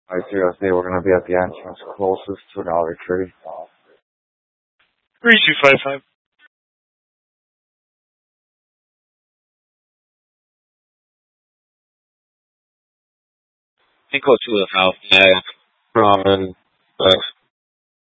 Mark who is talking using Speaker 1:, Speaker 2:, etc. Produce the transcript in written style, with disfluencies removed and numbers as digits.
Speaker 1: 503, we're going to be at the entrance closest to Dollar Tree.
Speaker 2: 3255.
Speaker 3: Go to the south. Yeah. Ramen. Thanks.